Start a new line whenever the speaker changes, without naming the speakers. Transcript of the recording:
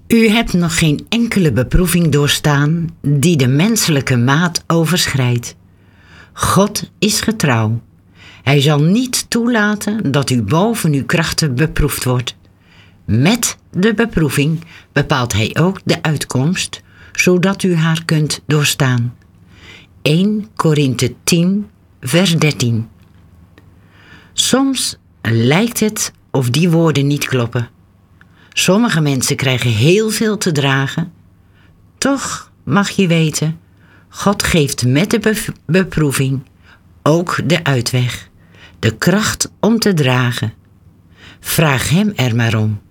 U hebt nog geen enkele beproeving doorstaan die de menselijke maat overschrijdt. God is getrouw. Hij zal niet toelaten dat u boven uw krachten beproefd wordt. Met de beproeving bepaalt Hij ook de uitkomst, zodat u haar kunt doorstaan. 1 Korinthe 10, vers 13. Soms lijkt het of die woorden niet kloppen. Sommige mensen krijgen heel veel te dragen. Toch mag je weten, God geeft met de beproeving ook de uitweg, de kracht om te dragen. Vraag Hem er maar om.